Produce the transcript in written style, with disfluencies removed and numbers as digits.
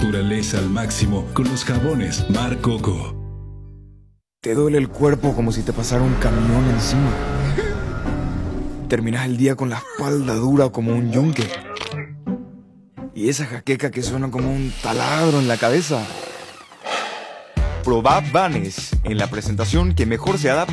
naturaleza al máximo con los jabones Mar Coco. Te duele el cuerpo como si te pasara un camión encima. Terminas el día con la espalda dura como un yunque. Y esa jaqueca que suena como un taladro en la cabeza. Probá Vanes en la presentación que mejor se adapta